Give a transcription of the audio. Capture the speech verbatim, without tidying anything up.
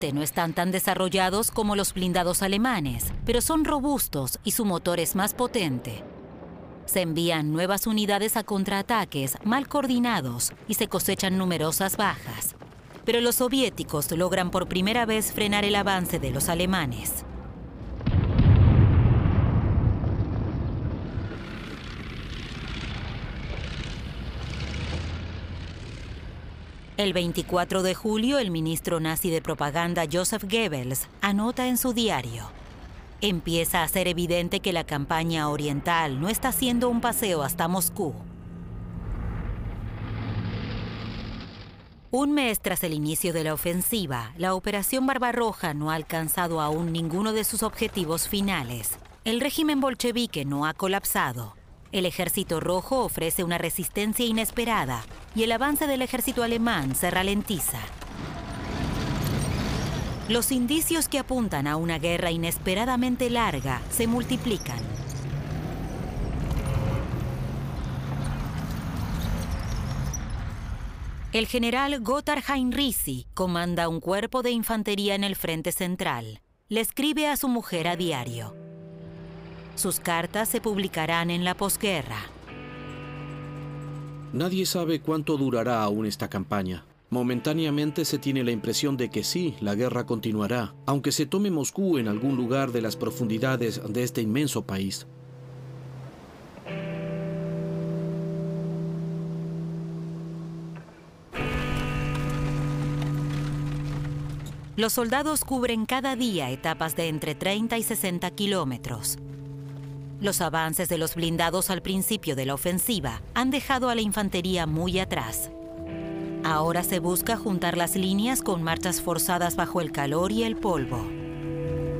No están tan desarrollados como los blindados alemanes, pero son robustos y su motor es más potente. Se envían nuevas unidades a contraataques mal coordinados y se cosechan numerosas bajas. Pero los soviéticos logran por primera vez frenar el avance de los alemanes. El veinticuatro de julio, el ministro nazi de propaganda Joseph Goebbels anota en su diario: empieza a ser evidente que la campaña oriental no está siendo un paseo hasta Moscú. Un mes tras el inicio de la ofensiva, la Operación Barbarroja no ha alcanzado aún ninguno de sus objetivos finales. El régimen bolchevique no ha colapsado. El Ejército Rojo ofrece una resistencia inesperada y el avance del ejército alemán se ralentiza. Los indicios que apuntan a una guerra inesperadamente larga se multiplican. El general Gotthard Heinrici comanda un cuerpo de infantería en el frente central. Le escribe a su mujer a diario. Sus cartas se publicarán en la posguerra. Nadie sabe cuánto durará aún esta campaña. Momentáneamente se tiene la impresión de que sí, la guerra continuará, aunque se tome Moscú en algún lugar de las profundidades de este inmenso país. Los soldados cubren cada día etapas de entre treinta y sesenta kilómetros. Los avances de los blindados al principio de la ofensiva han dejado a la infantería muy atrás. Ahora se busca juntar las líneas con marchas forzadas bajo el calor y el polvo.